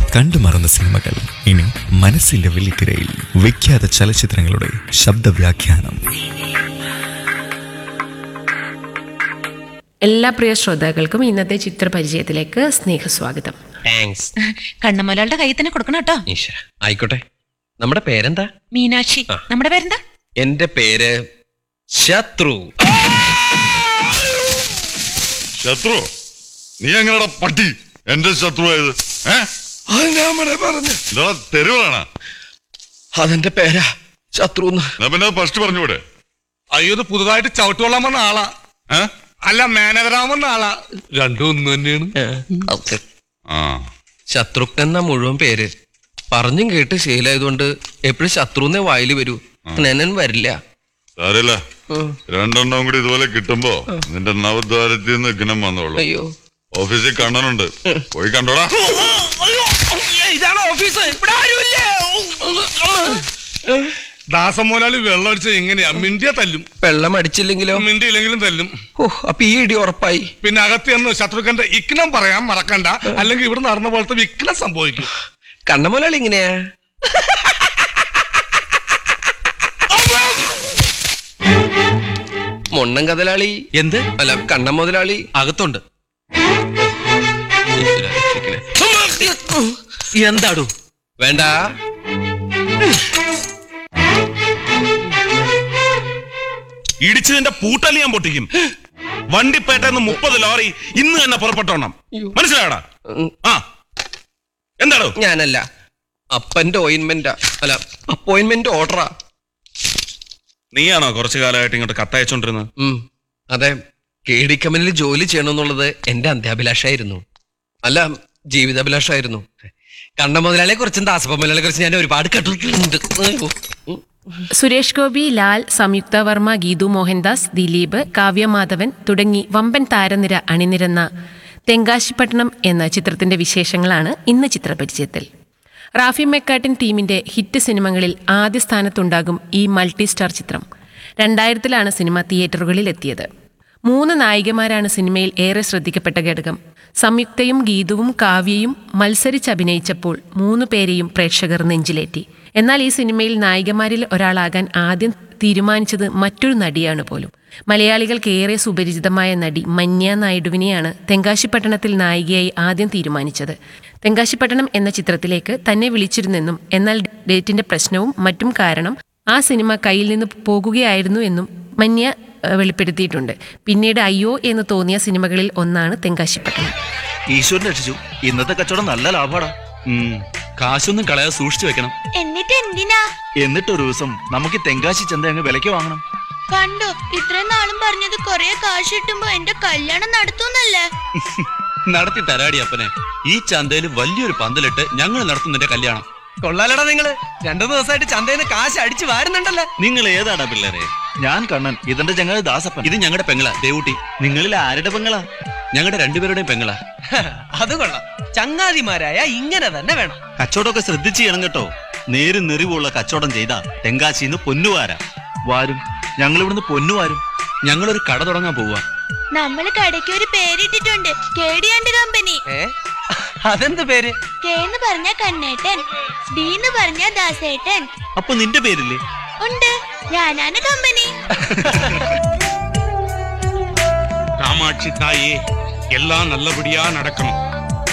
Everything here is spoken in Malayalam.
കണ്ടു മറന്ന സിനിമകൾ ഇനി മനസ്സിന്റെ വെള്ളിത്തിരയിൽ. വിഖ്യാത ചലച്ചിത്രങ്ങളുടെ ശബ്ദവ്യാഖ്യാനം. എല്ലാ പ്രിയ ശ്രോതാക്കൾക്കും ഇന്നത്തെ ചിത്രപരിചയത്തിലേക്ക് സ്നേഹസ്വാഗതം. കണ്ണമ്മലാളുടെ കയ്യിൽ തന്നെ കൊടുക്കണം കേട്ടോ. ആയിക്കോട്ടെ. നമ്മുടെ പേരെന്താ? മീനാക്ഷി. നമ്മുടെ പേരെന്താ? എന്റെ പേര് ശത്രു. ശത്രു? നീ എങ്ങനെടാ പട്ടി എന്റെ ശത്രുവായത്? തെരുവാണ്. അതെന്റെ പേരാ ശത്രു. പിന്നെ ഫസ്റ്റ് പറഞ്ഞൂടെ? അയ്യോ, ഇത് പുതുതായിട്ട് ചവിട്ടുകൊള്ളാൻ വന്ന ആളാ. അല്ല, മാനേജറാൻ വന്ന ആളാ. രണ്ടും ഒന്ന് തന്നെയാണ്. ശത്രുഘ്നൻ എന്ന മുഴുവൻ പേര് പറഞ്ഞും കേട്ട് ശീലായതുകൊണ്ട് എപ്പോഴും ശത്രുന്നേ വായില് വരൂ. ജ്ഞനൻ വരില്ല. സാരല്ല, രണ്ടെണ്ണം കൂടി ഇതുപോലെ കിട്ടുമ്പോ നിന്റെ നവദ്വാരത്തിൽ നിന്ന് ഘനം വന്നോളൂ. അയ്യോ, ഓഫീസിൽ കണ്ണനുണ്ട്, പോയി കണ്ടോടാ. ഇതാണ് ഓഫീസ്. ഇവിടെ ആരുമില്ലേ? ദാസം മോലാളി വെള്ളം അടിച്ചത് എങ്ങനെയാ? മിണ്ടിയ തല്ലും. വെള്ളം അടിച്ചില്ലെങ്കിലോ? മിണ്ടിയില്ലെങ്കിലും തല്ലും. അപ്പൊ ഈ ഇടി ഉറപ്പായി. പിന്നെ അകത്ത് ശത്രുക്കന്റെ ഇക്നം പറയാൻ മറക്കണ്ട, അല്ലെങ്കിൽ ഇവിടെ നടന്ന പോലത്തെ വിക്നം സംഭവിക്കും. കണ്ണമോലാളി ഇങ്ങനെയാ. മൊണ്ണൻ കതലാളി. എന്ത്? അല്ല, കണ്ണൻ മുതലാളി അകത്തുണ്ട്. എന്താടു? വേണ്ട. ഇടിച്ചതിന്റെ പൂട്ടല് ഞാൻ പൊട്ടിക്കും. വണ്ടിപ്പേട്ടെന്ന് 30 ലോറി ഇന്ന് തന്നെ പുറപ്പെട്ടോണം. മനസ്സിലായടാ? എന്താടോ? ഞാനല്ല, അപ്പന്റെ ഓയിൻമെന്റാ. അല്ല, അപ്പോയിന്റ്മെന്റ് ഓർഡറാ. നീയാണോ കുറച്ചു കാലമായിട്ട് ഇങ്ങോട്ട് കത്തയച്ചോണ്ടിരുന്നത്? അതെ, KD കമ്പനിയിൽ ജോലി ചെയ്യണമെന്നുള്ളത് എന്റെ അന്ത്യാഭിലാഷായിരുന്നു. അല്ല, ജീവിതാഭിലാഷായിരുന്നു. കണ്ണ മുതലാളിയെ കുറിച്ചും ദാസപ്പ മുതലാളിയെ കുറിച്ച് ഞാൻ ഒരുപാട് കേട്ടിട്ടുണ്ട്. സുരേഷ് ഗോപി, ലാൽ, സംയുക്ത വർമ്മ, ഗീതു മോഹൻദാസ്, ദിലീപ്, കാവ്യമാധവൻ തുടങ്ങി വമ്പൻ താരനിര അണിനിരന്ന തെങ്കാശിപ്പട്ടണം എന്ന ചിത്രത്തിന്റെ വിശേഷങ്ങളാണ് ഇന്ന് ചിത്രപരിചയത്തിൽ. റാഫി മെക്കാട്ടിൻ ടീമിന്റെ ഹിറ്റ് സിനിമകളിൽ ആദ്യ സ്ഥാനത്തുണ്ടാകും ഈ മൾട്ടി സ്റ്റാർ ചിത്രം. 2000-ലാണ് സിനിമ തിയേറ്ററുകളിൽ എത്തിയത്. 3 നായികമാരാണ് സിനിമയിൽ ഏറെ ശ്രദ്ധിക്കപ്പെട്ട ഘടകം. സംയുക്തയും ഗീതുവും കാവ്യയും മത്സരിച്ചഭിനയിച്ചപ്പോൾ 3 പേരെയും പ്രേക്ഷകർ നെഞ്ചിലേറ്റി. എന്നാൽ ഈ സിനിമയിൽ നായികമാരിൽ ഒരാളാകാൻ ആദ്യം തീരുമാനിച്ചത് മറ്റൊരു നടിയാണ് പോലും. മലയാളികൾക്ക് ഏറെ സുപരിചിതമായ നടി മന്യ നായിഡുവിനെയാണ് തെങ്കാശിപ്പട്ടണത്തിൽ നായികയായി ആദ്യം തീരുമാനിച്ചത്. തെങ്കാശിപ്പട്ടണം എന്ന ചിത്രത്തിലേക്ക് തന്നെ വിളിച്ചിരുന്നെന്നും എന്നാൽ ഡേറ്റിന്റെ പ്രശ്നവും മറ്റും കാരണം ആ സിനിമ കയ്യിൽ നിന്ന് പോകുകയായിരുന്നു എന്നും മന്യ വെളിപ്പെടുത്തിയിട്ടുണ്ട്. പിന്നീട് അയ്യോ എന്ന് തോന്നിയ സിനിമകളിൽ ഒന്നാണ് തെങ്കാശിപ്പട്ടണം. ഈശ്വരൻ രക്ഷിച്ചു. ഇന്നത്തെ കച്ചവടം നല്ല ലാഭമാണ്. കാശൊന്നും കളയാതെ സൂക്ഷിച്ചു വെക്കണം. എന്നിട്ട് എന്തിനാ? എന്നിട്ട് ഒരു ദിവസം നമുക്ക് തെങ്കാശി ചന്ത അങ്ങ് വിലയ്ക്ക് വാങ്ങണം. കണ്ടോ, ഇത്രയും നാളും പറഞ്ഞത് കൊറേ കാശ് കിട്ടുമ്പോ എന്റെ കല്യാണം നടത്തുന്നല്ലേ? നടത്തി തരാടി അപ്പനെ. ഈ ചന്തയിൽ വലിയൊരു പന്തലിട്ട് ഞങ്ങൾ നടത്തുന്നതിന്റെ കല്യാണം. കൊള്ളാലടാ നിങ്ങള്. 2 ദിവസമായിട്ട് ചന്തയിൽ നിന്ന് കാശ് അടിച്ചു വാരുന്നുണ്ടല്ലോ. നിങ്ങൾ ഏതാടാ പിള്ളേരെ? ഞാൻ കണ്ണൻ, ഇതെന്റെ ചങ്ങാതി ദാസപ്പൻ. ഇത് ഞങ്ങളുടെ പെങ്ങളാ ദേവൂട്ടി. നിങ്ങളിൽ ആരുടെ പെങ്ങളാ? ഞങ്ങളുടെ 2 പേരുടെയും പെങ്ങളാ. അത് കൊള്ളാം. ചങ്ങാതിമാരായ ഇങ്ങനെ തന്നെ വേണം. കച്ചവടമൊക്കെ ശ്രദ്ധിച്ച് ചെയ്യണം കേട്ടോ. നേരും നെറിവുള്ള കച്ചവടം ചെയ്താ തെങ്കാശിന്ന് പൊന്നുവാരാ വാരും. ഞങ്ങൾ ഇവിടുന്ന് പൊന്നുവാരും. ഞങ്ങളൊരു കട തുടങ്ങാൻ പോവാ. നമ്മള് കടയ്ക്ക് ഒരു പേരിട്ടിട്ടുണ്ട്, KD കമ്പനി. അതെന്ത് പേര്? K എന്ന് പറഞ്ഞ കണ്ണേട്ടൻ, D എന്ന് പറഞ്ഞ ദാസേട്ടൻ. അപ്പൊ നിന്റെ പേരില്ലേ? ഉണ്ട്, ഞാനാണ് കമ്പനി. കാമാക്ഷി തായേ, എല്ലാം നല്ലപടിയാ നടക്കണം.